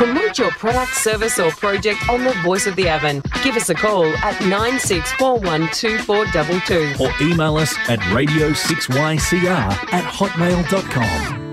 Promote your product, service or project on the Voice of the Avon. Give us a call at 96412422. Or email us at radio6ycr@hotmail.com.